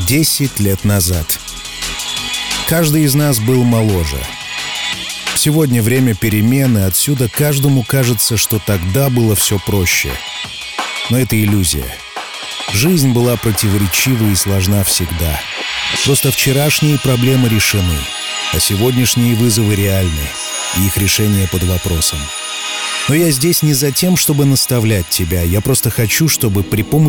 10 лет назад. Каждый из нас был моложе. Сегодня время перемен, и отсюда каждому кажется, что тогда было все проще. Но это иллюзия. Жизнь была противоречива и сложна всегда. Просто вчерашние проблемы решены, а сегодняшние вызовы реальны, и их решение под вопросом. Но я здесь не за тем, чтобы наставлять тебя. Я просто хочу, чтобы при помощи